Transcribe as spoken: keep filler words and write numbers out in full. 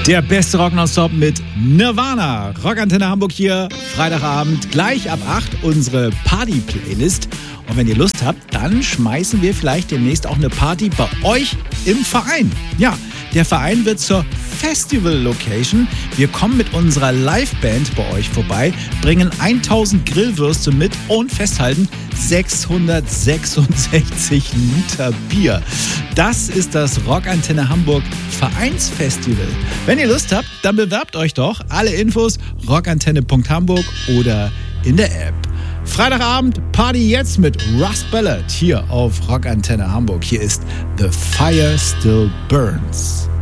Der beste Rock nonstop mit Nirvana. Rockantenne Hamburg hier, Freitagabend, gleich ab acht, unsere Party-Playlist. Und wenn ihr Lust habt, dann schmeißen wir vielleicht demnächst auch eine Party bei euch im Verein. Ja, der Verein wird zur Festival-Location. Wir kommen mit unserer Liveband bei euch vorbei, bringen tausend Grillwürste mit und festhalten sechshundertsechsundsechzig Liter Bier. Das ist das Rockantenne Hamburg Vereinsfestival. Wenn ihr Lust habt, dann bewerbt euch doch. Alle Infos rockantenne punkt hamburg oder in der App. Freitagabend, Party jetzt mit Russ Ballard hier auf Rockantenne Hamburg. Hier ist The Fire Still Burns.